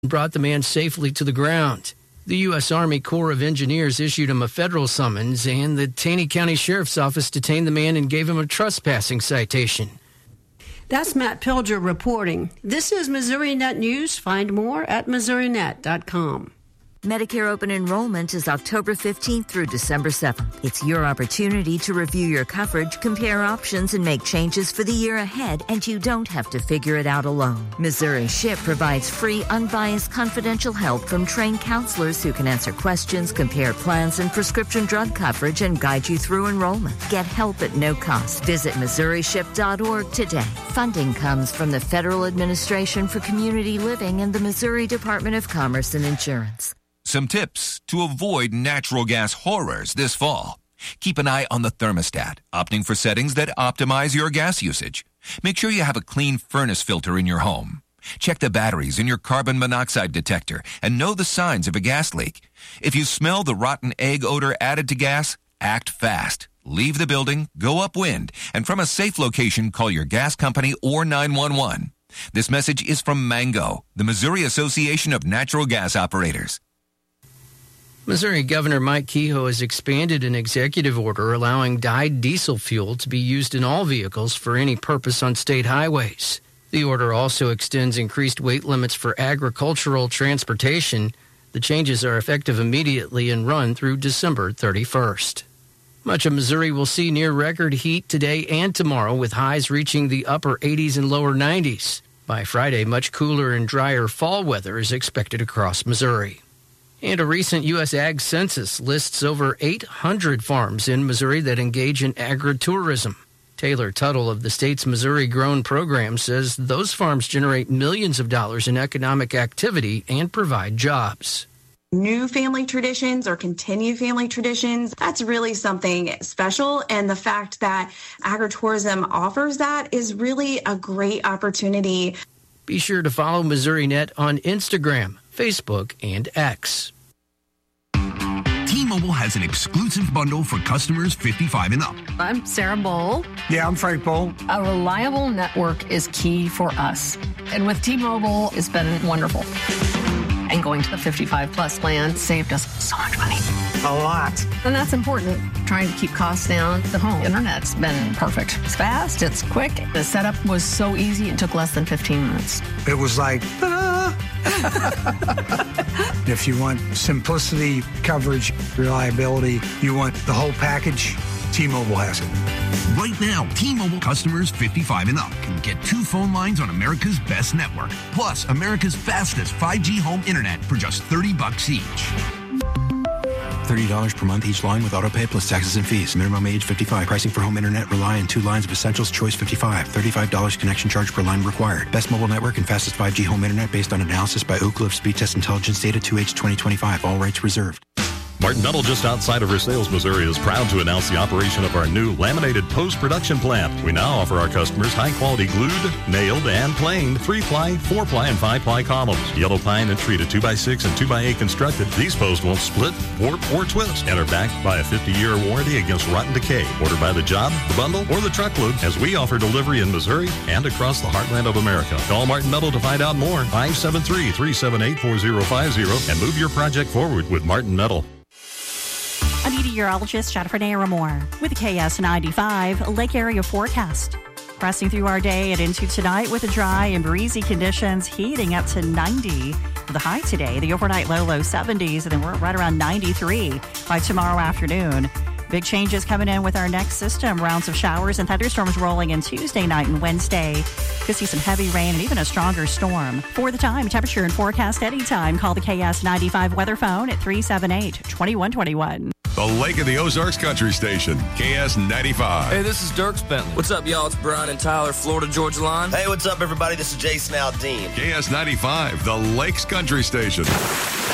brought the man safely to the ground. The U.S. Army Corps of Engineers issued him a federal summons, and the Taney County Sheriff's Office detained the man and gave him a trespassing citation. That's Matt Pilger reporting. This is Missouri Net News. Find more at MissouriNet.com. Medicare open enrollment is October 15th through December 7th. It's your opportunity to review your coverage, compare options, and make changes for the year ahead, and you don't have to figure it out alone. Missouri SHIP provides free, unbiased, confidential help from trained counselors who can answer questions, compare plans and prescription drug coverage, and guide you through enrollment. Get help at no cost. Visit MissouriSHIP.org today. Funding comes from the Federal Administration for Community Living and the Missouri Department of Commerce and Insurance. Some tips to avoid natural gas horrors this fall. Keep an eye on the thermostat, opting for settings that optimize your gas usage. Make sure you have a clean furnace filter in your home. Check the batteries in your carbon monoxide detector and know the signs of a gas leak. If you smell the rotten egg odor added to gas, act fast. Leave the building, go upwind, and from a safe location, call your gas company or 911. This message is from Mango, the Missouri Association of Natural Gas Operators. Missouri Governor Mike Kehoe has expanded an executive order allowing dyed diesel fuel to be used in all vehicles for any purpose on state highways. The order also extends increased weight limits for agricultural transportation. The changes are effective immediately and run through December 31st. Much of Missouri will see near-record heat today and tomorrow, with highs reaching the upper 80s and lower 90s. By Friday, much cooler and drier fall weather is expected across Missouri. And a recent U.S. Ag Census lists over 800 farms in Missouri that engage in agritourism. Taylor Tuttle of the state's Missouri Grown program says those farms generate millions of dollars in economic activity and provide jobs. New family traditions or continued family traditions, that's really something special. And the fact that agritourism offers that is really a great opportunity. Be sure to follow Missouri Net on Instagram, Facebook, and X. T-Mobile has an exclusive bundle for customers 55 and up. I'm Sarah Bowl. Yeah, I'm Frank Bowl. A reliable network is key for us. And with T-Mobile, it's been wonderful. And going to the 55-plus plan saved us so much money. A lot. And that's important, trying to keep costs down. The home internet's been perfect. It's fast, it's quick. The setup was so easy, it took less than 15 minutes. It was like, If you want simplicity, coverage, reliability, you want the whole package, T-Mobile has it. Right now, T-Mobile customers 55 and up can get 2 phone lines on America's best network, plus America's fastest 5G home internet for just $30 each. $30 per month each line with autopay plus taxes and fees. Minimum age 55. Pricing for home internet rely on 2 lines of Essentials Choice 55. $35 connection charge per line required. Best mobile network and fastest 5G home internet based on analysis by Oak Cliff Speed Test Intelligence Data 2H 2025. All rights reserved. Martin Metal, just outside of Versailles, Missouri, is proud to announce the operation of our new laminated post-production plant. We now offer our customers high-quality glued, nailed, and planed 3-ply, 4-ply, and 5-ply columns. Yellow pine and treated 2x6 and 2x8 constructed. These posts won't split, warp, or twist and are backed by a 50-year warranty against rotten decay. Order by the job, the bundle, or the truckload, as we offer delivery in Missouri and across the heartland of America. Call Martin Metal to find out more. 573-378-4050 and move your project forward with Martin Metal. I'm meteorologist Jennifer Naramore with the KS95 Lake Area Forecast. Pressing through our day and into tonight with the dry and breezy conditions, heating up to 90. The high today, the overnight low 70s, and then we're right around 93 by tomorrow afternoon. Big changes coming in with our next system. Rounds of showers and thunderstorms rolling in Tuesday night and Wednesday. Could see some heavy rain and even a stronger storm. For the time, temperature and forecast anytime. Call the KS95 weather phone at 378-2121. The Lake of the Ozarks Country Station, KS95. Hey, this is Dirks Bentley. What's up, y'all? It's Brian and Tyler, Florida Georgia Line. Hey, what's up, everybody? This is Jason Aldean. KS95, the Lakes Country Station.